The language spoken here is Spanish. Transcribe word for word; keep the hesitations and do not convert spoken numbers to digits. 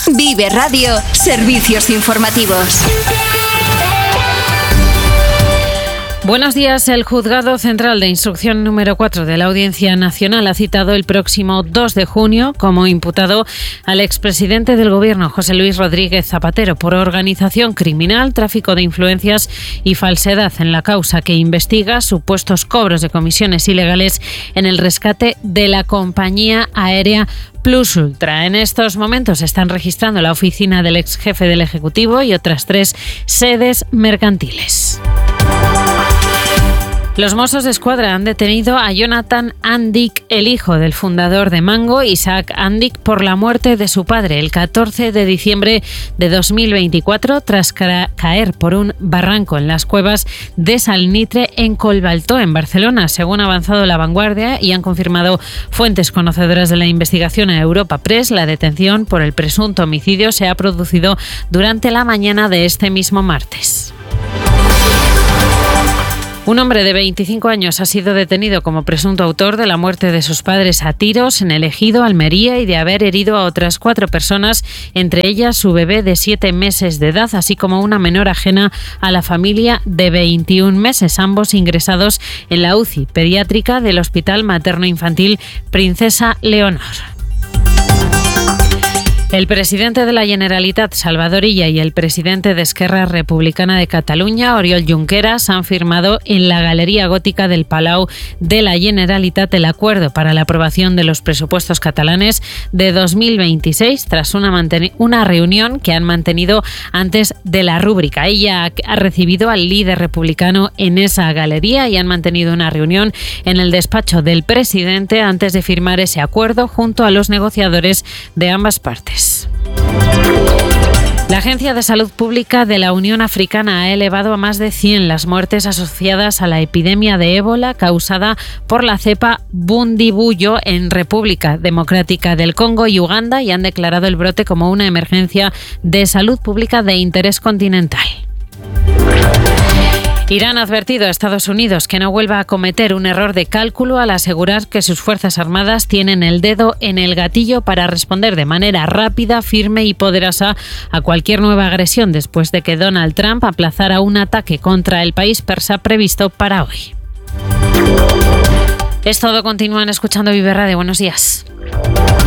Vive Radio, servicios informativos. Buenos días. El Juzgado Central de Instrucción número cuatro de la Audiencia Nacional ha citado el próximo dos de junio como imputado al expresidente del Gobierno, José Luis Rodríguez Zapatero, por organización criminal, tráfico de influencias y falsedad en la causa que investiga supuestos cobros de comisiones ilegales en el rescate de la compañía aérea Plus Ultra. En estos momentos están registrando la oficina del ex jefe del Ejecutivo y otras tres sedes mercantiles. Los Mossos d'Esquadra han detenido a Jonathan Andic, el hijo del fundador de Mango, Isaac Andic, por la muerte de su padre el catorce de diciembre de dos mil veinticuatro tras caer por un barranco en las cuevas de Salnitre en Collbató, en Barcelona, según ha avanzado La Vanguardia y han confirmado fuentes conocedoras de la investigación a Europa Press. La detención por el presunto homicidio se ha producido durante la mañana de este mismo martes. Un hombre de veinticinco años ha sido detenido como presunto autor de la muerte de sus padres a tiros en el Ejido, Almería, y de haber herido a otras cuatro personas, entre ellas su bebé de siete meses de edad, así como una menor ajena a la familia de veintiún meses, ambos ingresados en la U C I pediátrica del Hospital Materno-Infantil Princesa Leonor. El presidente de la Generalitat, Salvador Illa, y el presidente de Esquerra Republicana de Cataluña, Oriol Junqueras, han firmado en la Galería Gótica del Palau de la Generalitat el acuerdo para la aprobación de los presupuestos catalanes de dos mil veintiséis, tras una, manten- una reunión que han mantenido antes de la rúbrica. Ella ha, ha recibido al líder republicano en esa galería y han mantenido una reunión en el despacho del presidente antes de firmar ese acuerdo junto a los negociadores de ambas partes. La Agencia de Salud Pública de la Unión Africana ha elevado a más de cien las muertes asociadas a la epidemia de ébola causada por la cepa Bundibugyo en República Democrática del Congo y Uganda, y han declarado el brote como una emergencia de salud pública de interés continental. Irán ha advertido a Estados Unidos que no vuelva a cometer un error de cálculo al asegurar que sus Fuerzas Armadas tienen el dedo en el gatillo para responder de manera rápida, firme y poderosa a cualquier nueva agresión después de que Donald Trump aplazara un ataque contra el país persa previsto para hoy. Es todo. Continúan escuchando Vive Radio. Buenos días.